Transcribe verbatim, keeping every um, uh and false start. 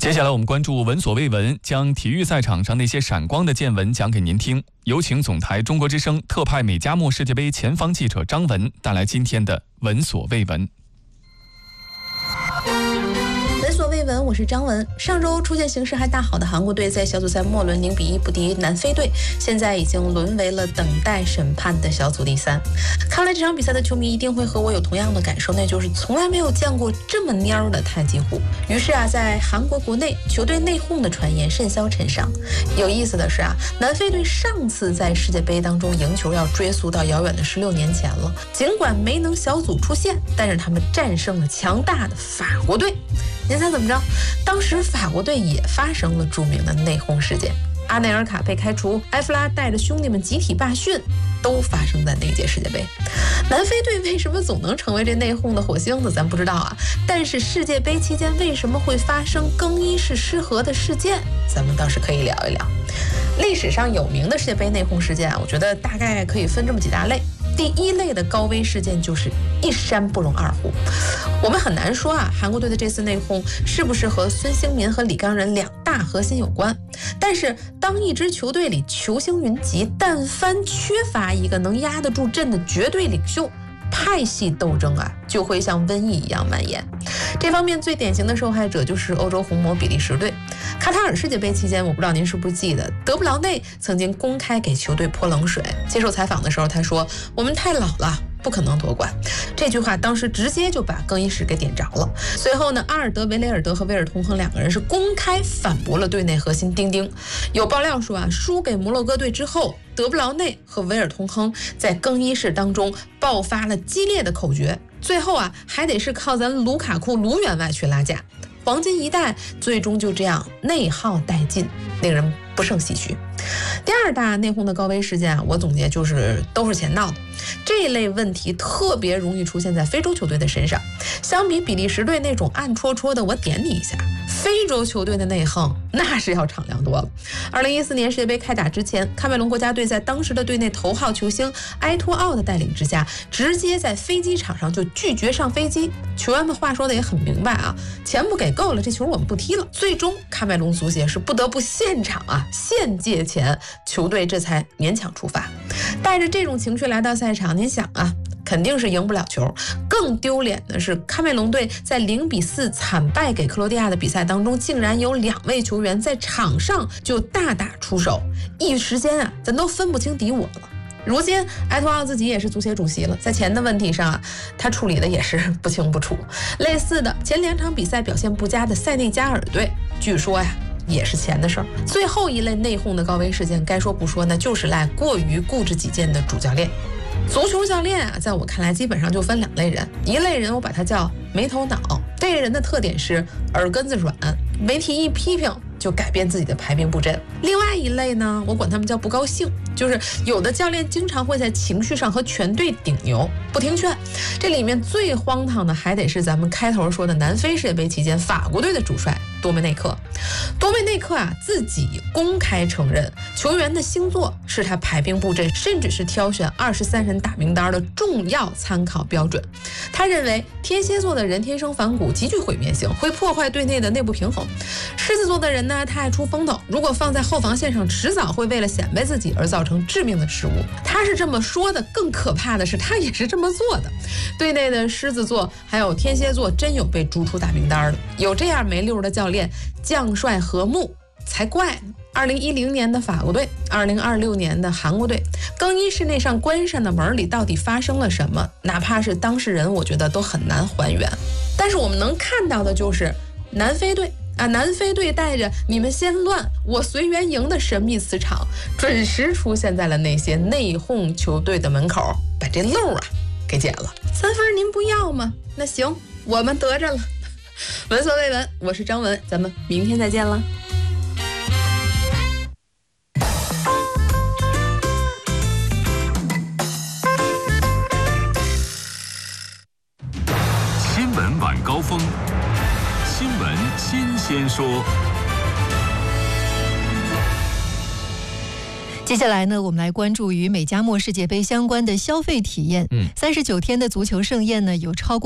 接下来我们关注闻所未闻，将体育赛场上那些闪光的见闻讲给您听。有请总台中国之声特派美加墨世界杯前方记者张文带来今天的闻所未闻。 闻所未闻，我是张文。上周出现形势还大好的韩国队在小组赛末轮零比一不敌南非队，现在已经沦为了等待审判的小组第三。看来这场比赛的球迷一定会和我有同样的感受，那就是从来没有见过这么蔫的太极湖。于是啊，在韩国国内球队内讧的传言甚嚣尘上。有意思的是啊，南非队上次在世界杯当中赢球要追溯到遥远的十六年前了。尽管没能小组出线，但是他们战胜了强大的法国队。您猜怎么着？当时法国队也发生了著名的内讧事件，阿内尔卡被开除，埃弗拉带着兄弟们集体罢训，都发生在那届世界杯。南非队为什么总能成为这内讧的火星子，咱不知道啊。但是世界杯期间为什么会发生更衣室失和的事件，咱们倒是可以聊一聊。历史上有名的世界杯内讧事件，我觉得大概可以分这么几大类。第一类的高危事件就是一山不容二虎。我们很难说啊，韩国队的这次内讧是不是和孙兴民和李刚仁两大核心有关？但是当一支球队里球星云集，但凡缺乏一个能压得住阵的绝对领袖，派系斗争啊就会像瘟疫一样蔓延。这方面最典型的受害者就是欧洲红魔比利时队。卡塔尔世界杯期间，我不知道您是不是记得，德布劳内曾经公开给球队泼冷水。接受采访的时候他说，我们太老了，不可能夺冠。这句话当时直接就把更衣室给点着了。随后呢，阿尔德维雷尔德和威尔通亨两个人是公开反驳了队内核心丁丁。有爆料说啊，输给摩洛哥队之后，德布劳内和维尔通亨在更衣室当中爆发了激烈的口角，最后啊还得是靠咱卢卡库卢员外去拉架。黄金一代最终就这样内耗殆尽，令人不胜唏嘘。第二大内讧的高危事件啊，我总结就是都是钱闹的。这类问题特别容易出现在非洲球队的身上，相比比利时队那种暗戳戳的我点你一下，非洲球队的内讧那是要敞亮多了。二零一四年世界杯开打之前，喀麦隆国家队在当时的队内头号球星埃托奥的带领之下，直接在飞机场上就拒绝上飞机。球员们话说的也很明白啊，钱不给够了，这球我们不踢了。最终喀麦隆足协是不得不现场啊现借钱，球队这才勉强出发。带着这种情绪来到赛场，您想啊，肯定是赢不了球。更丢脸的是，喀麦隆队在零比四惨败给克罗地亚的比赛当中，竟然有两位球员在场上就大打出手，一时间啊，咱都分不清敌我了。如今埃托奥自己也是足协主席了，在钱的问题上啊，他处理的也是不清不楚。类似的，前两场比赛表现不佳的塞内加尔队，据说呀也是钱的事儿。最后一类内讧的高危事件，该说不说呢，就是赖过于固执己见的主教练。足球教练啊，在我看来基本上就分两类人，一类人我把他叫没头脑，这类人的特点是耳根子软，媒体一批评就改变自己的排兵布阵。另外一类呢，我管他们叫不高兴，就是有的教练经常会在情绪上和全队顶牛，不听劝。这里面最荒唐的还得是咱们开头说的南非世界杯期间法国队的主帅多梅内克。多梅内克啊自己公开承认，球员的星座是他排兵布阵，甚至是挑选二十三人打名单的重要参考标准。他认为天蝎座的人天生反骨，极具毁灭性，会破坏队内的内部平衡。狮子座的人呢，他爱出风头，如果放在后防线上，迟早会为了显摆自己而造成致命的失误。他是这么说的，更可怕的是他也是这么做的。队内的狮子座还有天蝎座真有被逐出大名单的，有这样没溜的教练，将帅和睦才怪呢。二零一零年的法国队，二零二六年的韩国队，更衣室那扇关上的门里到底发生了什么？哪怕是当事人，我觉得都很难还原。但是我们能看到的就是南非队啊，南非队带着你们先乱，我随缘赢的神秘磁场，准时出现在了那些内讧球队的门口，把这漏啊给解了。三分您不要吗？那行，我们得着了。闻所未闻，我是张文，咱们明天再见了。 新闻晚高峰，新闻新鲜说。 接下来呢，我们来关注与美加墨世界杯相关的消费体验。嗯，三十九天的足球盛宴呢，有超过